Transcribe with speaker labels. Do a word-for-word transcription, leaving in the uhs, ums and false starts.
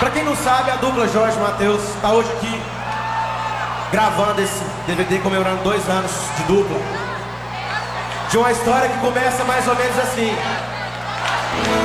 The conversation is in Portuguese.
Speaker 1: Pra quem não sabe, a dupla Jorge Mateus tá hoje aqui gravando esse D V D comemorando dois anos de dupla. De uma história que começa mais ou menos assim.